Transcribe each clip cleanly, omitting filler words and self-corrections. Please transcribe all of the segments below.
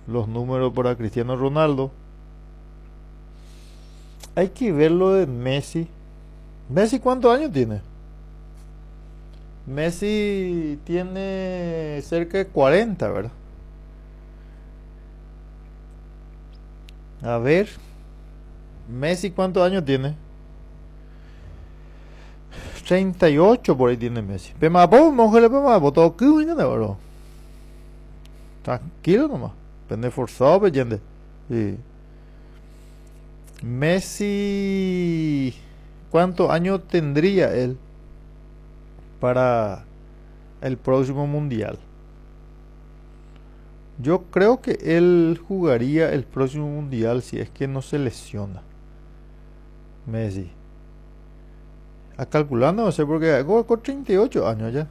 los números para Cristiano Ronaldo. Hay que ver lo de Messi. ¿Messi cuántos años tiene? Messi tiene cerca de 40, ¿verdad? A ver, Messi cuántos años tiene? 38 por ahí tiene Messi. Pero vos, mujer, todo que venga de oro. Tranquilo nomás. Pende forzado, peyende. Sí. Messi, ¿cuántos años tendría él para el próximo mundial? Yo creo que él jugaría el próximo mundial si es que no se lesiona. Messi. A calculando, no sé, porque con 38 años ya.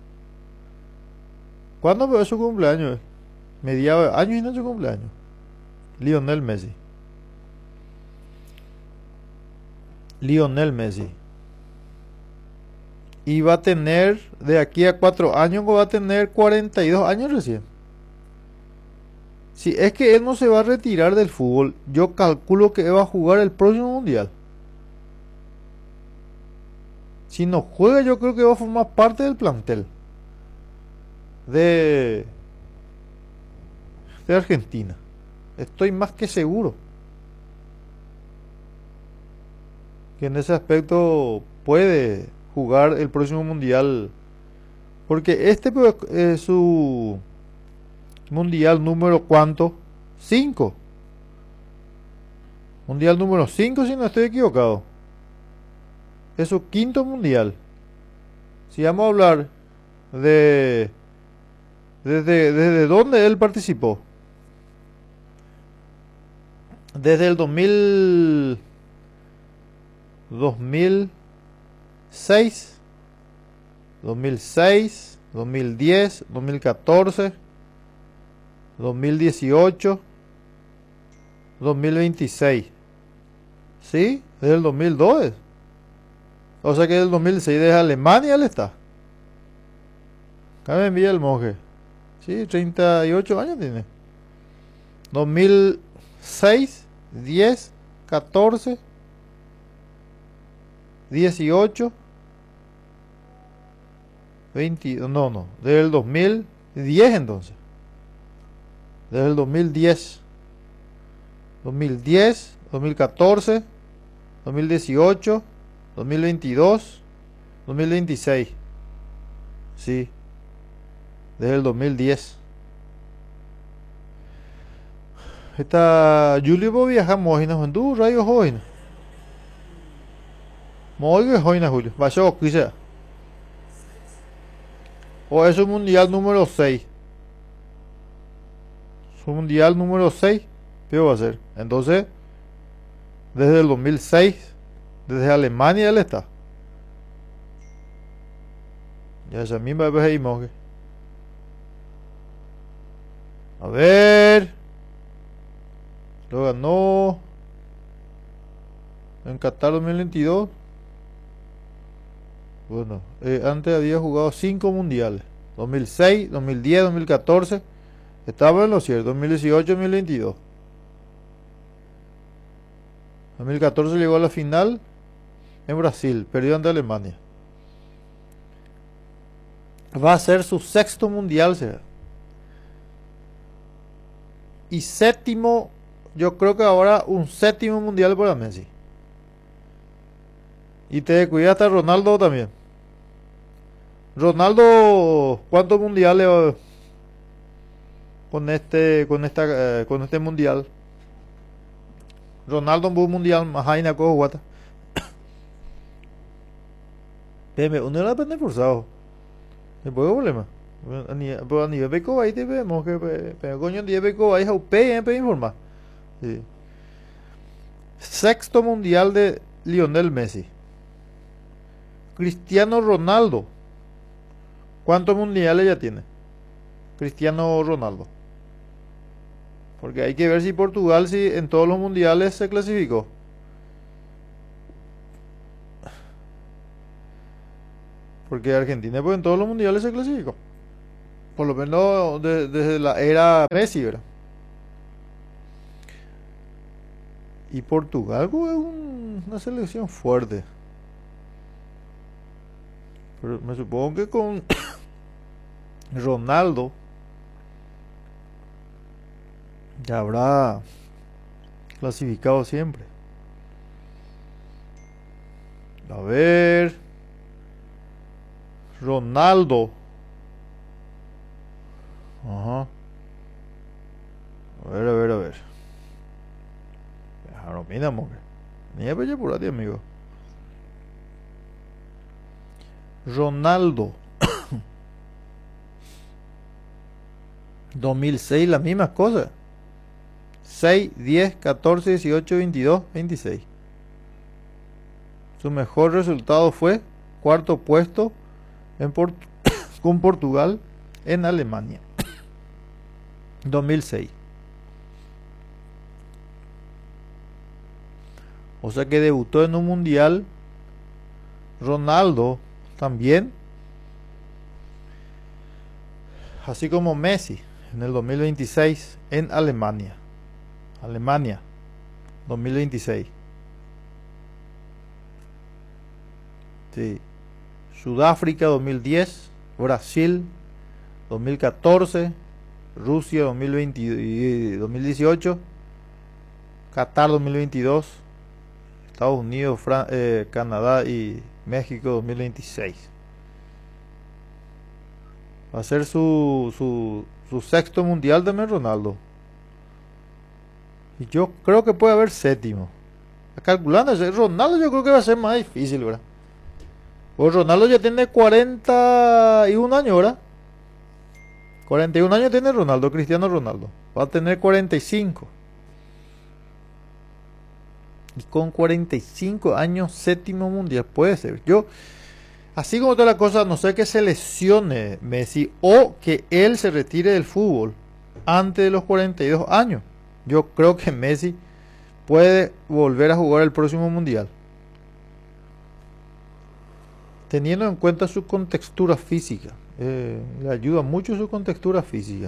¿Cuándo fue su cumpleaños? Mediados de año y no su cumpleaños. Lionel Messi. Lionel Messi. Y va a tener, de aquí a 4 años, va a tener 42 años recién. Si es que él no se va a retirar del fútbol, yo calculo que va a jugar el próximo mundial. Si no juega, yo creo que va a formar parte del plantel de, de Argentina. Estoy más que seguro que en ese aspecto puede jugar el próximo mundial. Porque este pues, es su mundial número ¿cuánto? 5. Mundial número 5 si no estoy equivocado. Es su quinto mundial. Si vamos a hablar de desde dónde él participó. Desde el 2006, 2010, 2014, 2018, 2026. ¿Sí? Desde el 2002. O sea que desde el 2006 desde Alemania él está. Acá me envía el monje. Sí, 38 años tiene. 2006, 10, 14, 18, 20, no, desde el 2010 entonces. Desde el 2010, 2010, 2014, 2018, 2022, 2026. Sí, desde el 2010. Esta Julio vos viajamos hoy, ¿no? En tu radio hoy. Muy que hoy, Julio. Va a ser quizá. O es un mundial número 6. Su mundial número 6. ¿Qué va a ser? Entonces, desde el 2006, desde Alemania él está. Ya esa misma vez ahí, monje. A ver. Lo ganó en Qatar 2022. Bueno, antes había jugado 5 mundiales. 2006, 2010, 2014. Estaba en lo cierto. 2018, 2022. 2014 llegó a la final en Brasil. Perdió ante Alemania. Va a ser su sexto mundial, será. Y séptimo, yo creo que ahora un séptimo mundial para Messi. Y te cuida hasta Ronaldo también. Ronaldo, ¿cuántos mundiales con este mundial? Ronaldo en un mundial más hay na cosa guata. Peme, uno era pende forzado. ¿Me puedo problema? A nivel beco ahí te vemos que pero coño nivel beco ahí jaupe para informar. Sí. Sexto mundial de Lionel Messi. Cristiano Ronaldo. ¿Cuántos mundiales ya tiene? Cristiano Ronaldo. Porque hay que ver si Portugal si en todos los mundiales se clasificó. Porque Argentina pues en todos los mundiales se clasificó. Por lo menos desde la era Messi, ¿verdad? Y Portugal es una selección fuerte. Pero me supongo que con Ronaldo ya habrá clasificado siempre. A ver, Ronaldo. Ajá. A ver, a ver, a ver. Ahora mira, mujer. Ni es bella por ahí, amigo. Ronaldo. 2006, las mismas cosas. 6, 10, 14, 18, 22, 26. Su mejor resultado fue cuarto puesto en con Portugal en Alemania. 2006. O sea que debutó en un mundial. Ronaldo también. Así como Messi en el 2026 en Alemania. Alemania 2026. Sí. Sudáfrica 2010, Brasil 2014, Rusia 2020, 2018, Qatar 2022, Estados Unidos, Canadá y México 2026. Va a ser su sexto mundial también Ronaldo. Y yo creo que puede haber séptimo. Calculando, Ronaldo yo creo que va a ser más difícil, ¿verdad? Pues Ronaldo ya tiene 41 años, ¿verdad? 41 años tiene Ronaldo, Cristiano Ronaldo. Va a tener 45. Y con 45 años, séptimo mundial. Puede ser. Yo, así como toda la cosa, no sé que se lesione Messi o que él se retire del fútbol antes de los 42 años. Yo creo que Messi puede volver a jugar el próximo mundial. Teniendo en cuenta su contextura física. Le ayuda mucho su contextura física.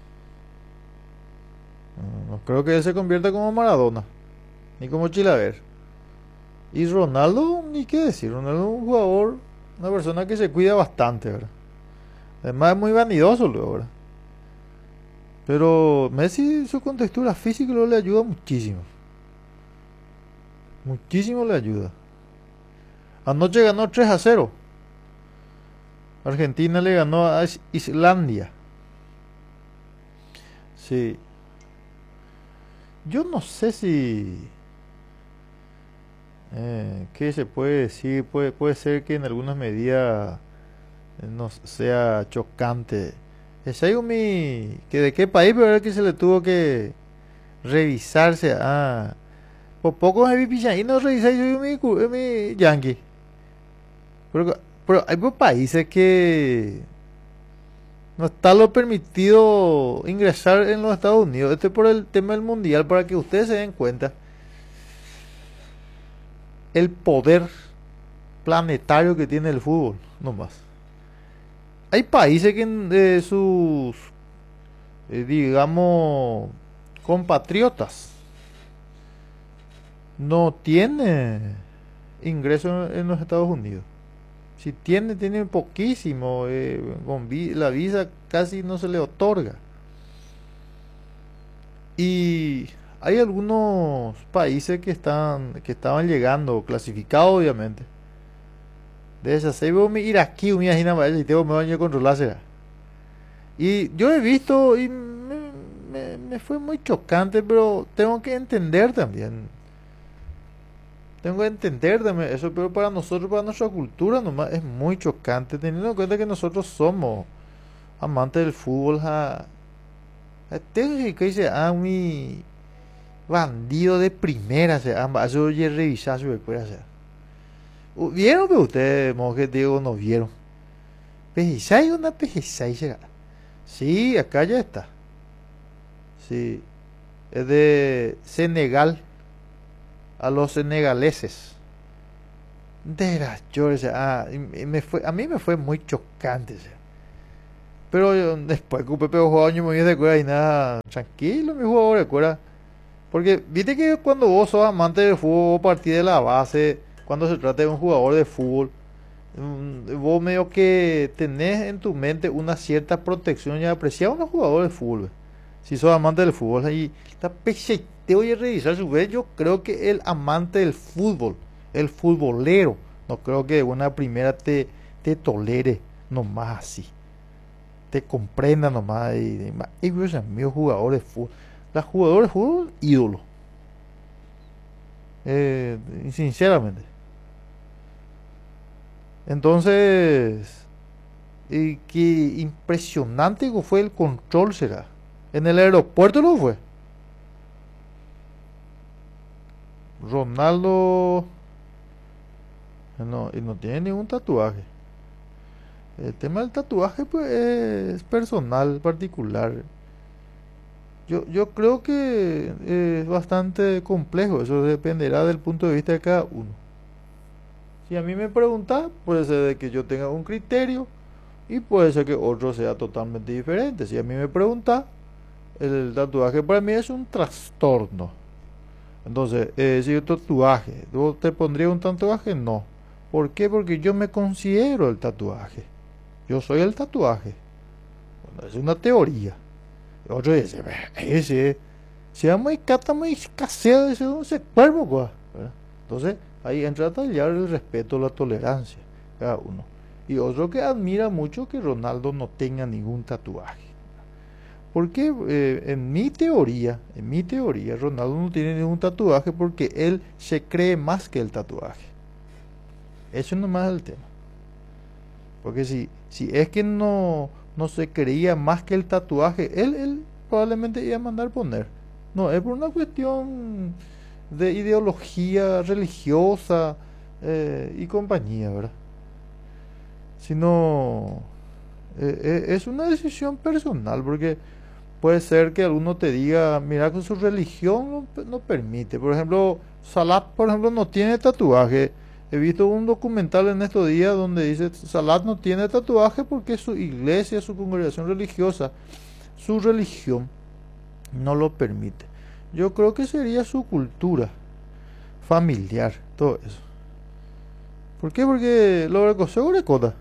No creo que él se convierta como Maradona. Ni como Chilaver. Y Ronaldo, ni qué decir. Ronaldo es un jugador, una persona que se cuida bastante, ¿verdad? Además es muy vanidoso luego, ¿verdad? Pero Messi, su contextura física le ayuda muchísimo. Muchísimo le ayuda. Anoche ganó 3-0. Argentina le ganó a Islandia. Sí. Yo no sé si... ¿qué se puede decir? Puede ser que en algunas medidas no sea chocante. Xiaomi, que de qué país, pero que se le tuvo que revisarse. Por poco me vi y no revisáis mi yankee. Pero hay países que no está lo permitido ingresar en los Estados Unidos. Esto es por el tema del mundial, para que ustedes se den cuenta el poder planetario que tiene el fútbol, no más. Hay países que sus, digamos, compatriotas no tienen ingreso en los Estados Unidos. Si tiene poquísimo. La visa casi no se le otorga. Y hay algunos países que estaban llegando, clasificados obviamente. De esas, se veo mi iraquí, mi ajena, y tengo me baño a controlar será. Y yo he visto y me fue muy chocante, pero tengo que entender también. Tengo que entender también eso, pero para nosotros, para nuestra cultura nomás es muy chocante, teniendo en cuenta que nosotros somos amantes del fútbol. Tengo que dice, mi bandido de primera, eso ya revisar su recuerda, ¿vieron que ustedes, monjes, digo, no vieron? ¿Pejisay o una Pejisay será? Sí, acá ya está. Sí, es de Senegal. A los senegaleses. De las llores, a mí me fue muy chocante. Pero después que Pepe jugó año me voy de cuera y nada, tranquilo, mi jugador de cuera. Porque viste que cuando vos sos amante del fútbol, vos partís de la base, cuando se trata de un jugador de fútbol, vos medio que tenés en tu mente una cierta protección y apreciar a un jugador de fútbol. Si sos amante del fútbol, ahí está pecheiteo y revisar su vez. Yo creo que el amante del fútbol, el futbolero, no creo que de una primera te tolere nomás así, te comprenda nomás. Y Dios mío, jugadores de fútbol, los jugadores de fútbol, ídolo. Sinceramente. Entonces, qué impresionante que fue el control, será. En el aeropuerto lo fue. Ronaldo no, y no tiene ningún tatuaje. El tema del tatuaje pues es personal, particular. Yo creo que es bastante complejo, eso dependerá del punto de vista de cada uno. Si a mí me preguntas, puede ser de que yo tenga un criterio y puede ser que otro sea totalmente diferente. Si a mí me preguntas, el tatuaje para mí es un trastorno. Entonces, si el tatuaje, ¿yo te pondría un tatuaje? No. ¿Por qué? Porque yo me considero el tatuaje. Yo soy el tatuaje. Bueno, es una teoría. Otro dice, ese se llama y cata muy escaseo de ese cuerpo, pues, ¿verdad? Entonces, ahí entra a tallar el respeto, la tolerancia, cada uno. Y otro que admira mucho que Ronaldo no tenga ningún tatuaje. Porque en mi teoría, Ronaldo no tiene ningún tatuaje porque él se cree más que el tatuaje. Eso no es más el tema. Porque si es que no se creía más que el tatuaje, él probablemente iba a mandar poner. No, es por una cuestión de ideología religiosa y compañía, ¿verdad? Sino, es una decisión personal, porque puede ser que alguno te diga, mira que su religión no permite. Por ejemplo, Salah, por ejemplo, no tiene tatuaje. He visto un documental en estos días donde dice Salah no tiene tatuaje porque su iglesia, su congregación religiosa, su religión no lo permite. Yo creo que sería su cultura familiar, todo eso. ¿Por qué? Porque lo reconoce Orecota.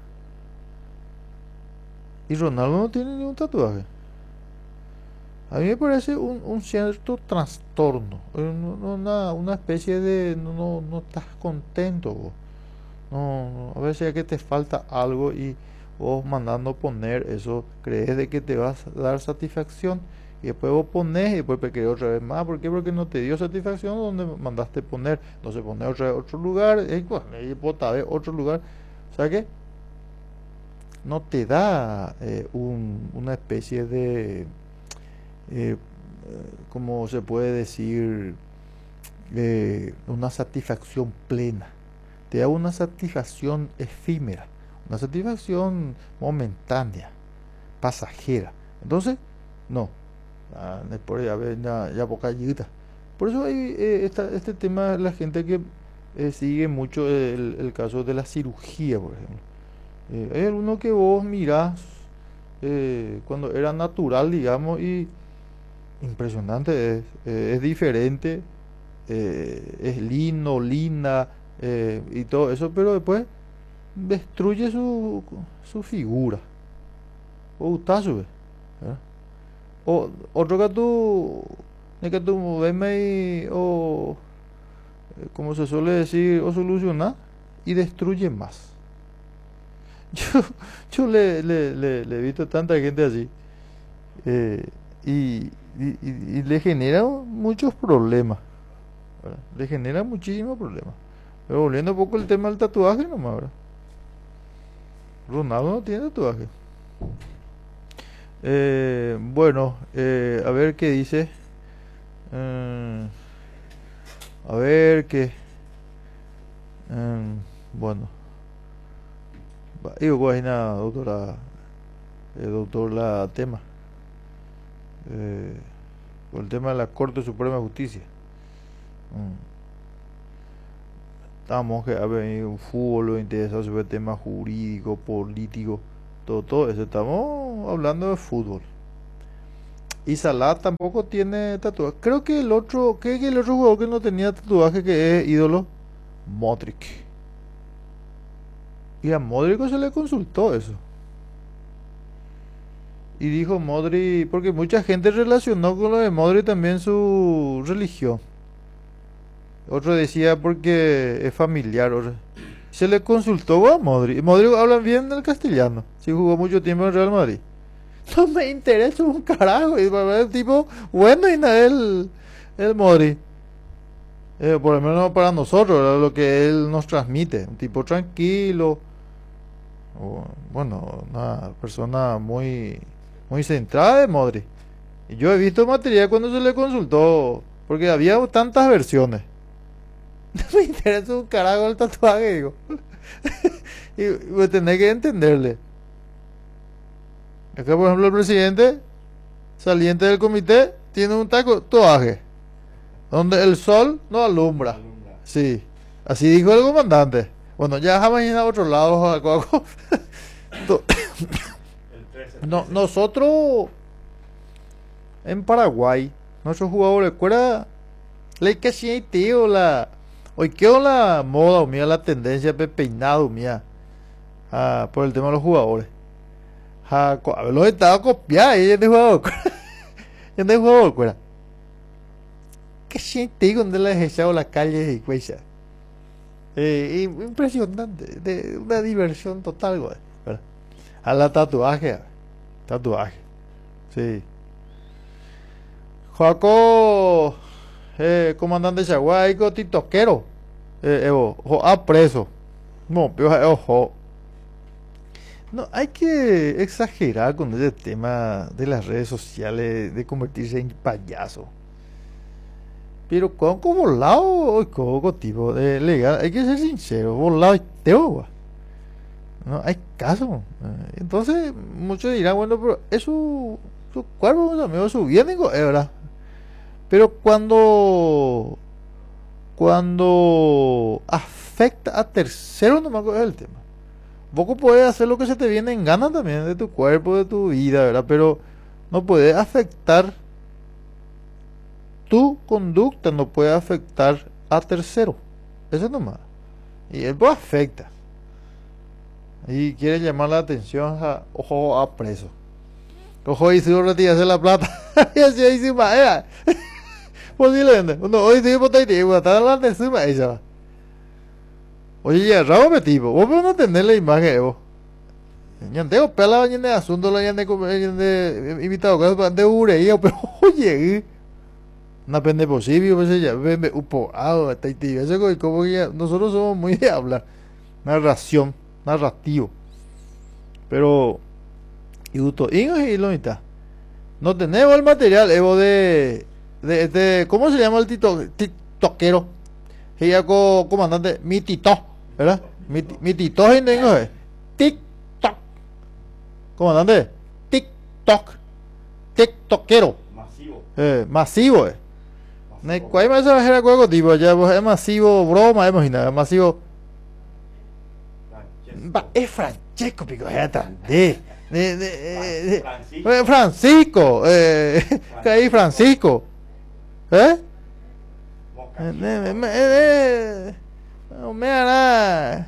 Y Ronaldo no tiene ningún tatuaje. A mí me parece un cierto trastorno, una especie de no estás contento vos. No, a veces es que te falta algo y vos mandando poner eso, crees de que te vas a dar satisfacción y después vos pones y después te querés otra vez más. ¿Por qué? Porque no te dio satisfacción donde mandaste poner. Entonces poner otra vez otro lugar y otra vez otro lugar. O sea que no te da una especie de eh, como se puede decir, una satisfacción plena. Te da una satisfacción efímera, una satisfacción momentánea, pasajera. Entonces, no. Después ya poca ayuda. Por eso hay este tema, la gente que sigue mucho el caso de la cirugía, por ejemplo. Hay alguno que vos mirás cuando era natural, digamos, y impresionante es diferente, es lindo, linda y todo eso, pero después destruye su figura. O utazo, ¿verdad? O otro que tú ves o como se suele decir, o solucionar y destruye más. Yo, yo le he visto tanta gente así eh, y, y le genera muchos problemas, ¿verdad? Le genera muchísimos problemas. Pero volviendo un poco el tema del tatuaje nomás, ¿verdad? Ronaldo no tiene tatuaje. Bueno, a ver qué dice. Eh, a ver qué. Bueno, digo, guajina, doctora, doctor, la tema. Eh, por el tema de la Corte Suprema de Justicia. Mm. Estamos que ha venido un fútbol, lo interesado sobre temas jurídicos, políticos, todo eso. Estamos hablando de fútbol. Y Salah tampoco tiene tatuaje. Creo que el otro jugador que no tenía tatuaje que es ídolo, Modric. Y a Modric se le consultó eso. Y dijo Modric, porque mucha gente relacionó con lo de Modric también su religión. Otro decía porque es familiar. Se le consultó a Modric. Modric habla bien el castellano. Sí jugó mucho tiempo en Real Madrid. No me interesa un carajo. Y el tipo bueno y nada el Modric. Por lo menos para nosotros, ¿verdad? Lo que él nos transmite. Un tipo tranquilo. Bueno, una persona muy centrada de Modric. Y yo he visto material cuando se le consultó. Porque había tantas versiones. No me interesa un carajo el tatuaje, digo. Y voy a tener que entenderle. Acá, por ejemplo, el presidente saliente del comité tiene un tatuaje donde el sol no alumbra. Sí, así dijo el comandante. Bueno, ya jamás a otro lado. To- No, nosotros en Paraguay, nuestros jugadores, ¿cuál le que sí, tío, hoy quedó la moda, mía, la tendencia de peinado, mía, por el tema de los jugadores. Los estaba copiados, y de jugador, ya de jugador, ¿cuál? Que sí, tío, donde les he echado las calles y cuesa. Impresionante, de una diversión total, güey. ¿Verdad? A la tatuaje, sí. Joaco, comandante Chaguaico, titoquero, preso. No, pero ojo. No, hay que exagerar con ese tema de las redes sociales, de convertirse en payaso. Pero con volado, con tipo de legal, hay que ser sincero, volado y teo, no hay caso. Entonces, muchos dirán, bueno, pero eso, su cuerpo, mis amigos, su bien, digo, es verdad. Pero cuando afecta a terceros, no me acuerdo el tema. Vos puedes hacer lo que se te viene en gana también de tu cuerpo, de tu vida, ¿verdad? Pero no puede afectar tu conducta, no puede afectar a terceros. Eso nomás. Y él pues afecta. Y quiere llamar la atención a ojo a preso. Ojo y si retirarse la plata. Y así ahí sí va. Posiblemente. Uno hoy sí por ahí, está hablando de suma ella. Oye, ya, rabo me tipo. Vos no tenés la imagen, vos. Ñandeo pela ñande asunto la ñande invitado de ureía, pero oye, una pende posible, pues ya veme upo, está ahí, eso como que nosotros somos muy de hablar, narración, narrativo. Pero y gusto, y lo mitad. No tenemos el material, Evo de ¿cómo se llama el titoquero? Ella comandante, mi tito, ¿verdad? Mi tito es tengo TikTok. Comandante, TikTok. TikTokero. Masivo, ¿Cuál más se va a hacer juego tipo? Ya pues, es masivo, broma, imagina, es masivo. Es Francesco, pico, Francisco, que ahí Francisco, ¿eh? Me hará.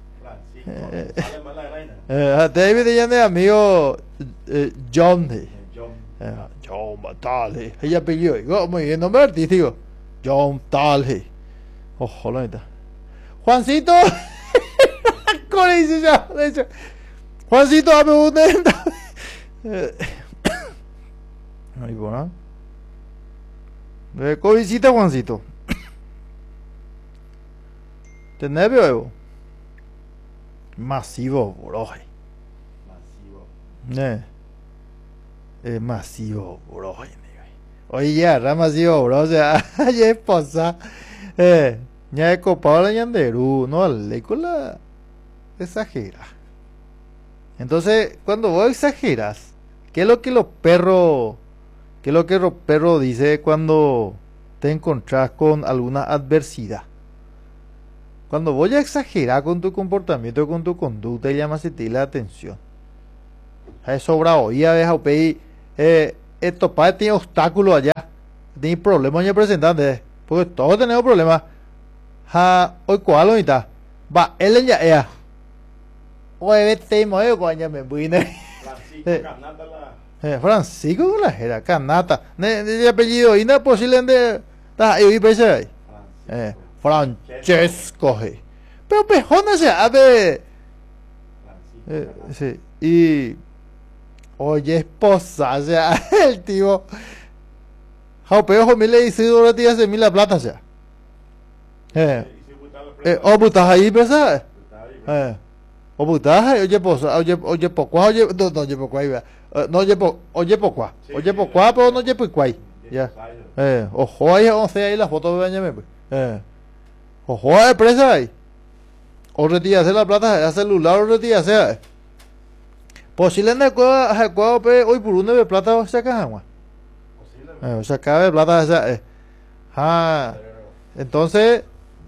David ya de amigo John. John Batale. Ella apellido. Muy bien, nombre artístico. John Talhe. Ojo, la neta. Juancito. ¿Cómo le dice ya? Juancito, dame un denta. No hay por nada. Covicita, Juancito. ¿Tenés veo? Masivo, bro. Es masivo, bro. Oye, ya, era masivo, bro. O sea, ya es posa. Ya he copado la ñanderú. No, le con la exagera. Entonces, cuando vos exageras, ¿qué es lo que los perros dice cuando te encontrás con alguna adversidad? Cuando voy a exagerar con tu comportamiento, con tu conducta, llamas a ti la atención. Es sobrado. Y a veces Esto padre tiene obstáculos allá. Tiene problemas en el representante. Porque todos tenemos problemas. Hoy cuál lo está. Va, él ya ea. Oye, vete, moe, coña, me vine. Francisco Canata la... Francisco con la era, Canata. De apellido, y no es posible de. Ahí parece ahí. Francesco. Pero pejona se abre. Sí. Y. Oye, esposa, o sea, el tío. Jaupeo, me le dice, ahora te hace mil la plata, o sea. O putas ahí, ¿verdad? O putas ahí, oye, posa, oye, pocua, oye, no, oye, pocua, ahí, no, oye, pocua, pero no, oye, pocua, ya. Ojo ahí, 11 ahí la foto de Bañame, pues. Ojo a la empresa ahí. O retirarse la plata, el celular o retirarse. Posiblemente hoy por uno de plata o sea caja, o sea, cada vez plata esa. Entonces,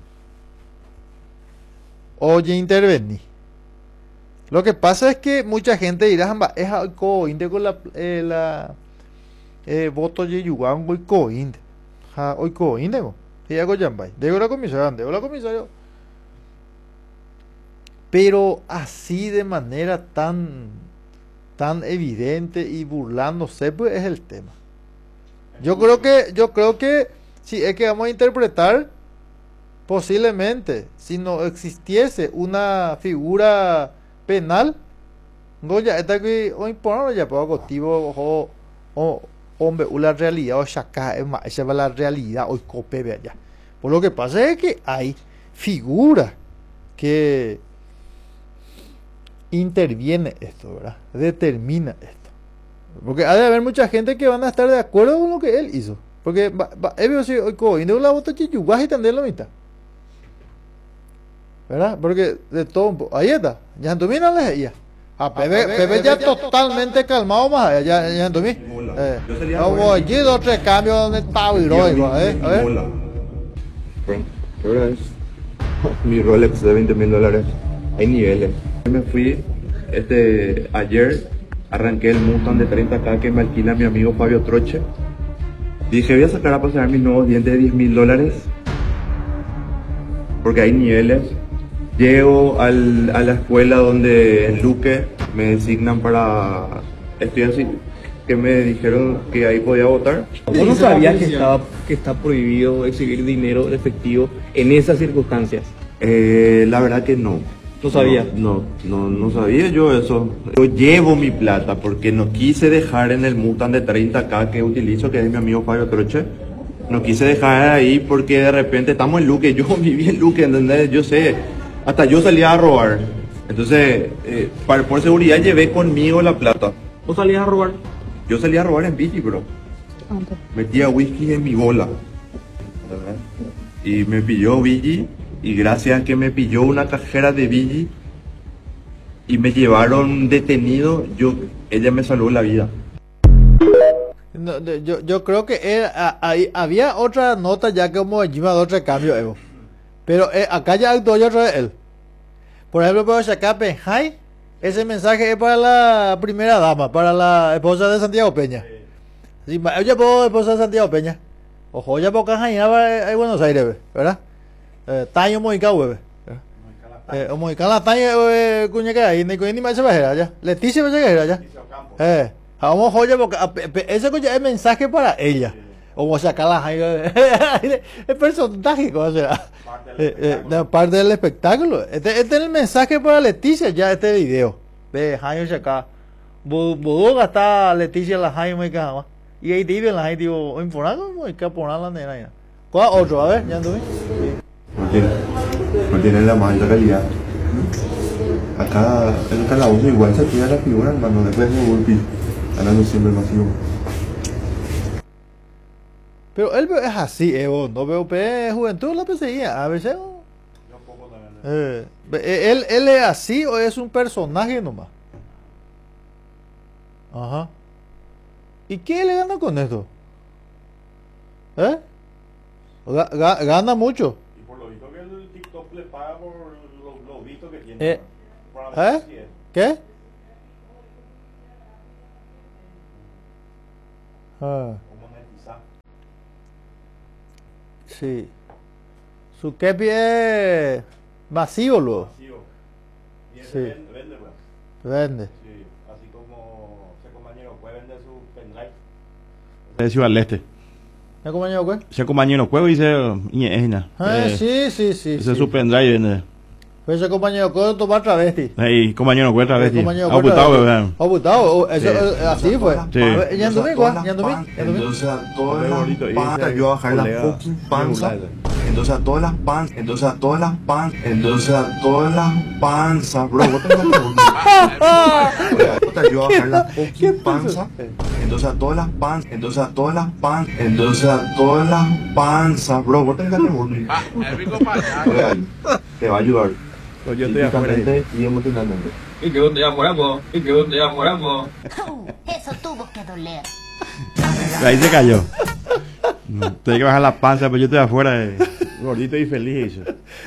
oye, intervení. Lo que pasa es que mucha gente dirá, es algo con la voto de Yuan, hoy coinde. Hoy coinde, y hago jambay. Debo la comisario. Pero así de manera tan evidente y burlándose, pues es el tema. Yo creo que si es que vamos a interpretar, posiblemente, si no existiese una figura penal, Goya, esta que hoy por ya puedo contigo o hombre, la realidad o sacar esa es la realidad hoy cope allá. Por lo que pasa es que hay figuras que interviene esto, ¿verdad? Determina esto. Porque ha de haber mucha gente que van a estar de acuerdo con lo que él hizo. Porque hoy la voto chichugas y tendré la mitad. ¿Verdad? Porque de todo un poco. Ahí está. Ya Antomina les decía. A Pepe ya totalmente calmado más allá. Ya Antomí. Hubo allí dos o tres cambios donde estaba heroico. A ver. ¿Qué hora es? Mi Rolex de $20,000. Hay niveles. Me fui ayer, arranqué el Mustang de 30K que me alquila mi amigo Fabio Troche. Dije, voy a sacar a pasear mis nuevos dientes de $10,000 porque hay niveles. Llego a la escuela donde en Luque me designan para estudiar, que me dijeron que ahí podía votar. ¿Vos no sabías que está prohibido exhibir dinero en efectivo en esas circunstancias? La verdad que no. ¿No sabía? No sabía yo eso. Yo llevo mi plata porque no quise dejar en el Mustang de 30K que utilizo, que es mi amigo Fabio Troche. No quise dejar ahí porque de repente estamos en Luque. Yo viví en Luque, ¿entendés? Yo sé, hasta yo salía a robar. Entonces, por seguridad llevé conmigo la plata. ¿Vos salías a robar? Yo salía a robar en bici, bro. Metía whisky en mi bola. Y me pilló Billy. Y gracias a que me pilló una cajera de Billy y me llevaron detenido, ella me salvó la vida. No, yo creo que había otra nota ya como encima de otro cambio, Evo. Pero acá ya actuó yo otra vez él. Por ejemplo, puedo sacar Penjay. Ese mensaje es para la primera dama, para la esposa de Santiago Peña. Sí, oye, puedo esposa de Santiago Peña. Ojo, ya puedo cajar en Buenos Aires, ¿verdad? Taño moica hueve. Moica la taña cuña que hay, ni más se va a ya. Leticia va a llegar ya. Vamos joya porque ese coño es mensaje para ella. Vamos a sacar la el personaje, o sea, parte del espectáculo. Este es el mensaje para Leticia ya este video. Ve, Jaime saca. Budo gasta Leticia la Jaime que y ahí vive la gente digo, informado, hay que poner la nena ya. ¿Cuál otro? A ver, ya anduve. No tiene la más alta calidad. Acá el calabozo igual se tira la figura, hermano, después de Burpee, ganando siempre el masivo. Pero él es así, Evo, no veo juventud la perseguía, a veces. ¿Él es así o es un personaje nomás? Ajá. ¿Y qué le gana con esto? Gana mucho. Le paga por lo visto que tiene. ¿Qué? Ah, o monetizar. sí. Su kepi es masivo luego. Masivo. Y ese Sí. vende, pues. Vende. Sí, así como ese compañero puede vender su pendrive. De Ciudad del Este. ¿Me acompañó qué? Ese compañero juego dice Iñeina. Sí, sí, sí. Ese sí. su pendrive vende. Pues ese compañero con tomar travesti. Ahí, compañero cuesta vez. Compañero Apuntado, ¿verdad? Apuntado, eso Sí. así fue. Sí. Ñandumí, Ñandumí. Entonces a todas Hombre las bonito, y panzas, ese yo a bajar la colega fucking panza. regular. Entonces a todas las panzas, entonces a todas las panzas, entonces a todas las panzas, bro, vos tenés que yo a bajar la fucking panza. Entonces a todas las panzas, entonces a todas las panzas, entonces a todas las panzas, bro, vos tenés que te va a ayudar. Pues yo estoy afuera. Físicamente y emocionalmente. Y que te moramos, y que te moramos. Eso tuvo que doler. Ahí se cayó. Tengo que bajar la panza, pero yo estoy afuera, gordito y feliz.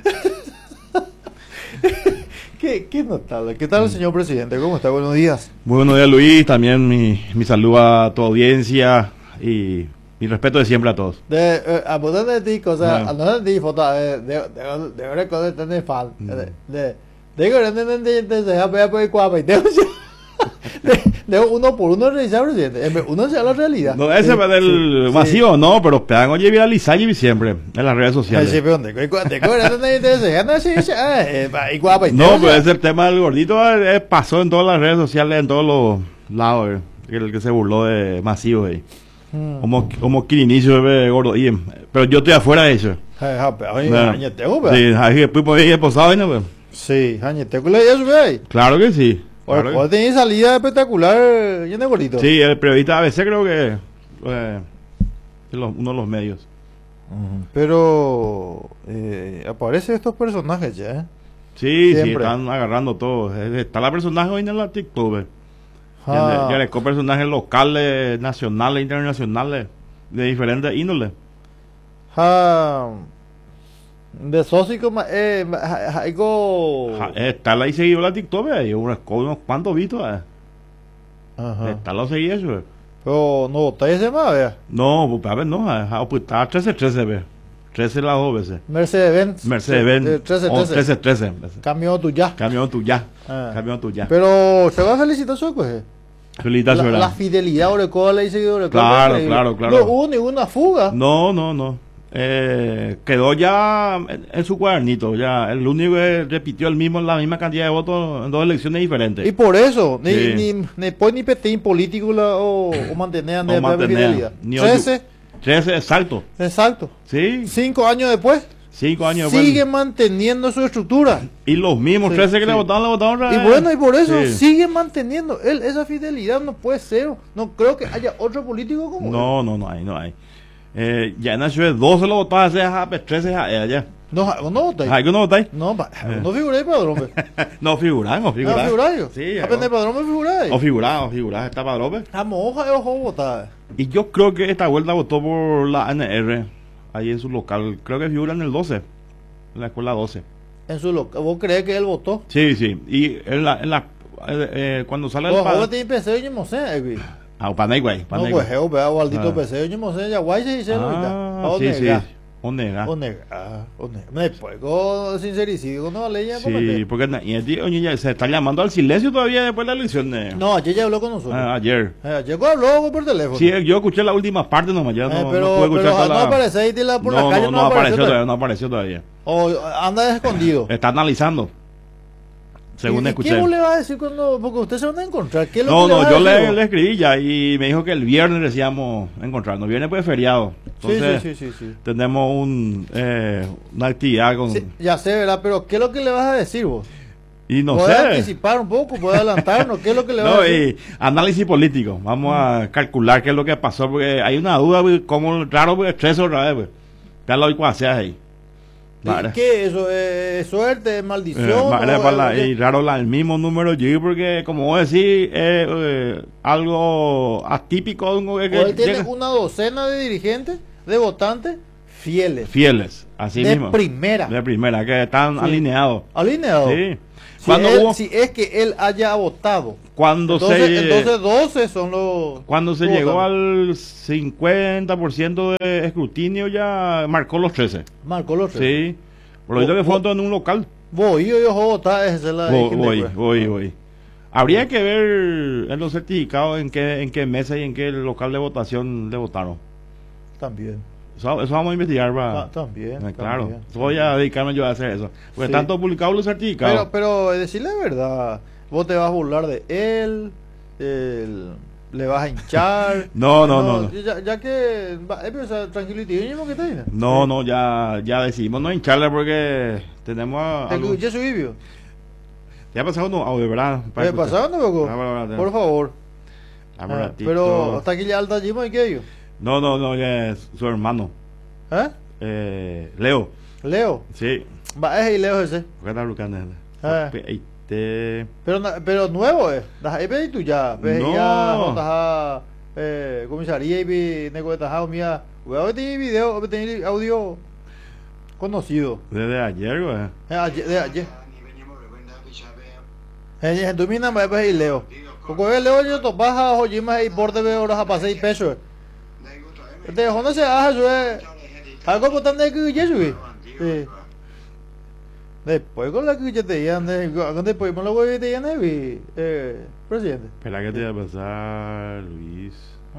Qué notable. ¿Qué tal, señor presidente? ¿Cómo está? Buenos días. Muy buenos días, Luis. También mi saludo a tu audiencia y mi respeto de siempre a todos. A poder de ti, cosa, Ah. a no de ti, foto, de ahora cuando tener fan. De que no se ha pegado por el cuapa y de uno por uno revisar, presidente. Uno se da la realidad. No, ese va del masivo, no, pero pegan oye viralizar siempre en las redes Sí, sociales. pero de que y guapa y No, pero ese tema del gordito pasó en todas las redes sociales, en todos los lados, el que se burló de masivo ahí. Como que inicio de gordo. Pero yo estoy afuera de eso. Sí, ahí después por ahí he posado, ¿no? Pues. Sí, añeteo le eso ahí. Claro que sí. Claro Ahora que- tenés salida espectacular lleno de gordito. Sí, el periodista ABC creo que uno de los medios. Pero aparecen estos personajes ya, ¿eh? Sí, sí, Siempre. están agarrando todo. Está la personaje hoy en la TikTok. Ah. Ya le personajes locales, nacionales, internacionales, de diferentes índoles. Ah, de socio como algo. Está la y seguido la TikTok, hay unos cuantos vistos. Ajá. Está la seguí eso. Pero no votáis ese más, vea. No, pues a ver, no, pues está 13-13, ve. 13 las dos veces. Mercedes-Benz. Mercedes-Benz. 13-13. 13-13. Cambio tu ya. Camión tu ya. Ah. Camión tu ya. Pero se va a felicitar su pues. Felicitaciones. La fidelidad o le cola y seguidor. Claro, claro. No hubo ninguna fuga. No. Quedó ya en su cuadernito. Ya el único que repitió la misma cantidad de votos en dos elecciones diferentes. Y por eso, Sí. ni pues ni petín político o mantener O mantener, fidelidad. ni 13, 13, exacto. exacto. Sí, 5 años después, 5 años después. sigue manteniendo su estructura. Y los mismos Sí, 13 que le sí. votaron otra Y vez. bueno, y por eso Sí. sigue manteniendo. Él, esa fidelidad no puede ser. No creo que haya otro político como él. No hay. Ya en la ciudad 12 lo votó hace 13 ya. No, no votáis. ¿Hay que no votáis? No, no figuráis padrón. Pues. No figuráis, no No figuráis. figuráis. Sí, Apenas padrón me figuráis. o figuráis, está padrón. Pues. Vamos, hoja de ojo votar. Y yo creo que esta vuelta votó por la ANR, ahí en su local. Creo que figura en el 12, en la escuela 12. En su local. ¿Vos crees que él votó? Sí. Y cuando sale el Vos padrón. tiene PC, yo no sé, güey. Ah, Panaiguay. No, pues, yo veo maldito Ah. PC, yo no sé, ya guay se dice ahorita. Sí. Onega. Me puedo sincericidio, no vale ya. Sí, porque oye, ya se está llamando al silencio todavía después de la elección. No, ayer ya habló con nosotros. Ayer. Ayer habló por teléfono. Sí, yo escuché la última parte nomás, ya no pero, pude escuchar toda no la... aparece ahí por la No, calle, no apareció todavía. O anda escondido. Está analizando. Según ¿Y escuché. ¿Qué vos le vas a decir cuando.? Porque ustedes se van a encontrar. ¿Qué es lo No, que le vas a yo decir vos? le escribí ya y me dijo que el viernes decíamos encontrarnos. Viernes pues feriado. Entonces Sí. tenemos una actividad con... Sí, ya sé, ¿verdad? Pero ¿qué es lo que le vas a decir vos? Y no ¿Puedes sé. anticipar un poco? ¿Puedes adelantarnos? ¿Qué es lo que le vas No, a decir? y análisis político. Vamos a calcular qué es lo que pasó, porque hay una duda, pues, como raro, pues, 13 otra vez, pues. Ya lo digo así ahí. ¿Y qué es eso? ¿Suerte? ¿Maldición? Y raro el mismo número G, porque como vos decís, algo atípico. ¿O él tiene una docena de dirigentes, de votantes, fieles, así de mismo. primera. De primera, que están Sí. alineados. Alineado. Sí. Si, Cuando él- hubo- si es que él haya votado. Cuando Entonces 12 son los... Cuando se los llegó votantes. al 50% de escrutinio ya marcó los 13. Marcó los tres. Sí. Por lo visto que fueron todos en un local. Voy, yo votar, esa es la... Voy. Habría que ver en los certificados en qué mesa y en qué local de votación le votaron. También. Eso vamos a investigar. También. Claro. También. Voy a dedicarme yo a hacer eso. Porque Sí. están todos publicados los certificados. Pero decirle la verdad, vos te vas a burlar de él, le vas a hinchar. No. Ya que... o sea, tranquilo y tío, que está ahí, No, ya decidimos no hincharle porque tenemos a... ¿Te escuché su vivio? Ya pasado no, audio, ¿verdad? ¿Qué pasaba, no, loco? Por favor. Pero hasta aquí ya alta allí, ¿y qué yo? No, ya es su hermano. Leo. Leo. Sí. Va, es Leo ese. ¿Qué tal, Lucas? Pero nuevo es. Ahí pedí tú ya. No. Ya, comisaría y nego de tajado mía. Voy a ver video, tener audio conocido. Desde ayer, güey. De ayer. En domina me ves Leo. Porque Leo yo to baja hojimas y porte ve horas a pasar y peso. De donde se hace eso algo por tan de que yo subí. Después con la que yo te digan, después me lo voy a decir, presidente. Espera que te va a pasar, Luis.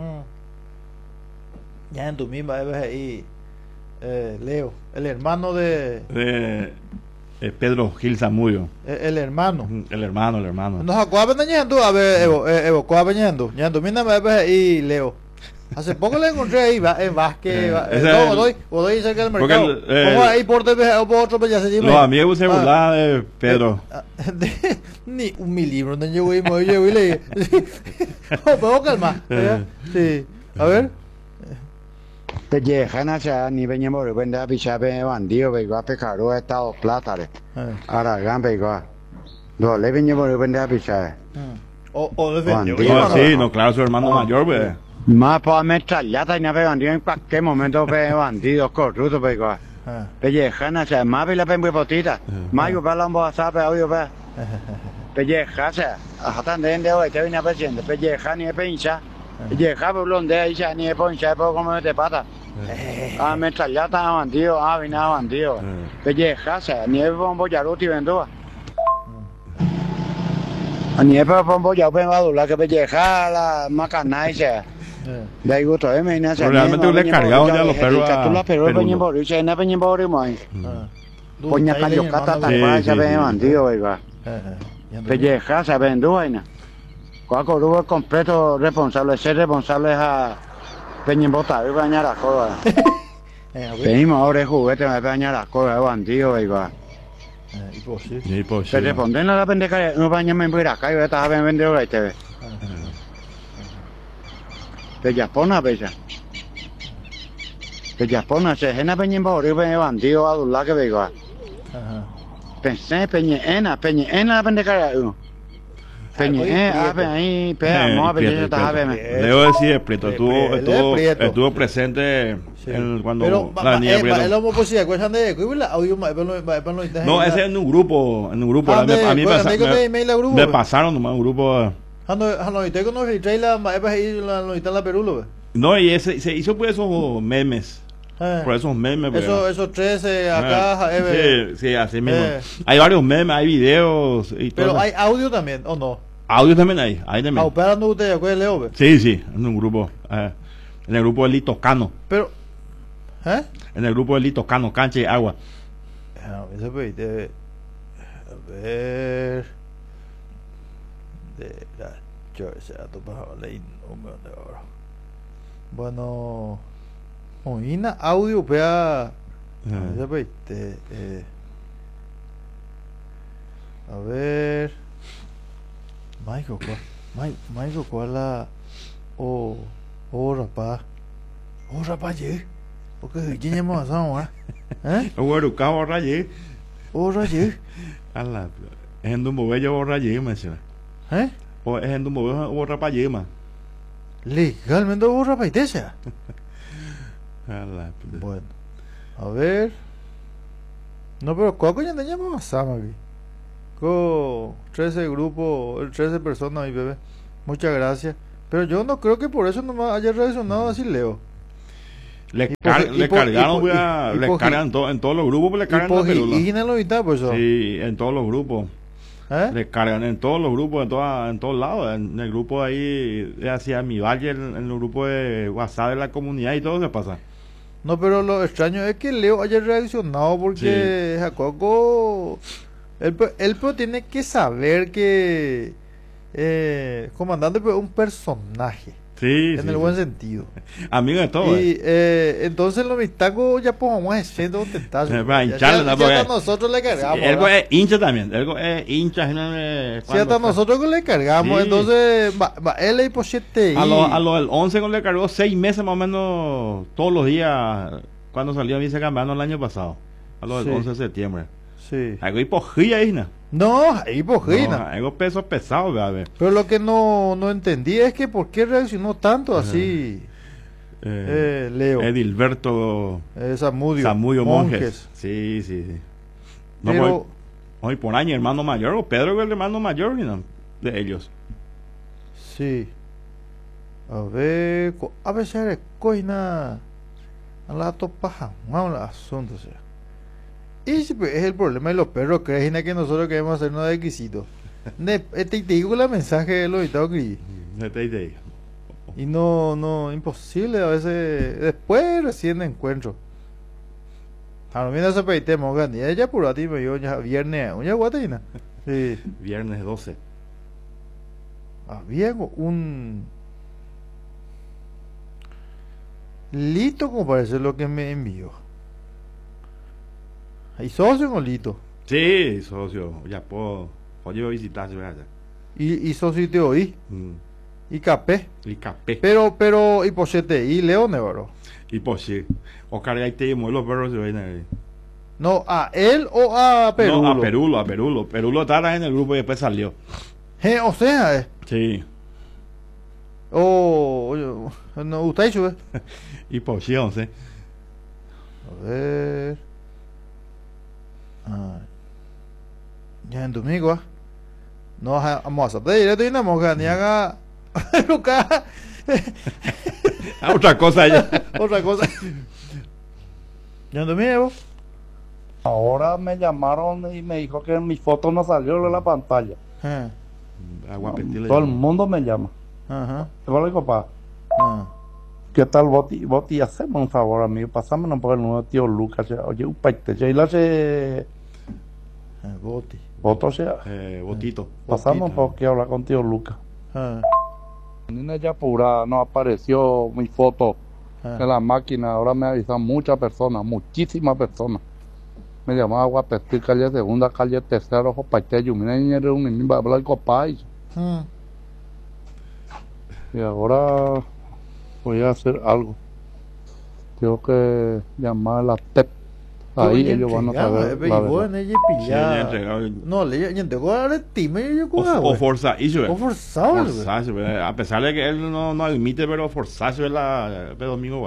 Ya en tu misma ves ahí, Leo, el hermano de Pedro Gil Zamudio. El hermano. El hermano. Nos acuerdan tú, a ver, Evo, cuabeñando. Ya en tu misma ves ahí, Leo. Hace poco le encontré ahí en Vázquez, doy cerca del mercado. Pongo ahí por otro, ya se los amigos se burlaban de Pedro. Ni un milímetro, no llegó y me llevo y le puedo calmar. Sí, a ver. Pellejan ya ni veníamos vender pichabe bandido, vego a pecaro estado plata. Ahora gan vego. No le veníamos vender pichabe. O defendió. Sí, no, claro, su hermano mayor, güey. Más para metrallata y nave bandido en cualquier momento ve bandidos corruptos, vego. Pellejan ya más ve la pembe potita. Más yo para la embosada pe audio pe. Pellejan ya. Hasta de hoy te viene a presidente. Pellejan ni pincha. Pellejan por donde ahí ya ni poncha por como te pata. Metrallata bandido, vina bandido. Pellejan ya ni bombo ya lo tienen todo. Ni bombo ya ven a doblar que pellejan la macana ya. De ahí gusto, me viene a hacer. Realmente le cargado ya los perros. Tú la perros venían por eso, no venían por ahí. Poña cayocata tan ya ven bandido, oiga. Pelleja se ven dos vainas. Cuaco Rubo completo responsable, ser responsable a Peña Bota, y bañar las cosas. Venimos ahora de juguete, me bañar las cosas, bandido, oiga. Se responden a la pendeja, no bañame en acá, yo estaba vendiendo la TV. Pellaspona, pella. Pellaspona, se gena peña en Baurí, bandido, a dudar que vega. Pensé, peñena, la pendeja. Peñena, ahí, pea, no, peñena, estaba bien. Debo decir, Prieto, estuvo presente cuando la niña Prieto. El homo posible, ¿cuál es el audio? No, ese es en un grupo. A mí me pasaron nomás un grupo. No, y se hizo por esos memes. Por esos memes. Esos 13 acá. Sí, así mismo. Hay varios memes, hay videos y todo. Pero hay audio también, ¿o no? Audio también hay también. ¿Operando ustedes acuerdan, Leo? Sí, en un grupo. En el grupo de Lito Cano. Pero, en el grupo de Lito Cano, cancha y agua. A ver. Bueno, oína audio pea. A ver. Michael, ¿cuál la? Rapaz. Rapaz, ¿qué? Porque ¿quién llamamos a Bueno, cabo rayé. Rayé. Es en un bobello rayé, me decía. O es en un bobello rapaz, man. Legalmente rapaz, Bueno. A ver. No, pero ¿cuándo ya teníamos más aquí? Con 13 grupos, 13 personas, mi bebé. Muchas gracias. Pero yo no creo que por eso nomás haya reaccionado así, Leo. Le cargaron, le cargan en todos los grupos, le cargan la pelula. ¿Y en la mitad, pues eso? Sí, en todos los grupos. ¿Eh? Le cargan en todos los grupos, en todos lados. En el grupo ahí, hacia mi valle, en el grupo de WhatsApp de la comunidad y todo se pasa. No, pero lo extraño es que Leo haya reaccionado porque sí. Jacobo, él pero tiene que saber que comandante pues, es un personaje. Sí, en el buen sentido. Amigo de todo. Y entonces los mistacos ya pues vamos a hacer dos tentazos. Ya hasta nosotros le cargamos. Algo es hincha también. Algo es hincha. Si hasta nosotros le cargamos, sí. Entonces él y Pochete. A lo del 11 le cargó 6 meses más o menos todos los días cuando salió vicecampeón el año pasado. A lo del 11 de septiembre. Sí. Algo hipogía ahí, ¿no? No, hipogía. No, algo pesos pesados, ¿verdad? Pero lo que no entendí es que por qué reaccionó tanto así Leo. Edilberto Samudio Monjes. Sí. No, pero hoy por año hermano mayor o Pedro es el hermano mayor de ellos. Sí. A ver es coina a la topaja, vamos al asunto, o sea. Y pues, es el problema de los perros, creen que nosotros queremos hacernos de exquisitos. Te digo el mensaje de los editados que y no, imposible a veces, después recién encuentro. A lo menos se peditemos, y ella por a ti me dio ya viernes, ya guatina. Sí. Viernes 12. Había un Lito, como parece lo que me envió. ¿Hay socio o Lito? Sí, socio. Ya puedo visitar. ¿Y socio te oí? ¿Y Capé? Pero, ¿y Pochete? ¿Y León, bro? Y Pochete. Oscar, ahí te dimos los perros. No, ¿a él o a Perulo? No, a Perulo. Perulo estaba en el grupo y después salió. O sea, Sí. No, ¿usted sube? Y Pochete, 11. A ver... ya en domingo no vamos a hacer directo y no vamos a ni haga otra cosa ya. ya en domingo ahora me llamaron y me dijo que mi foto no salió en la pantalla. Todo el mundo me llama. Te lo digo, papá. ¿Qué tal Boti? Hacemos un favor, amigo, pasámonos por el nuevo tío Lucas. Oye, un paite, Botito. Pasamos porque hablar con tío Lucas. En ella pura no apareció mi foto en la máquina. Ahora me avisan muchísimas personas. Me llamaba Guapestir, calle segunda, calle tercera, ojo paite, mira, ni va a hablar con país. Y ahora voy a hacer algo. Tengo que llamar a la TEP. Ahí ellos van a saber la verdad. No, le entregó a la time o forzado. A pesar de que él no admite, pero forzado es la domingo.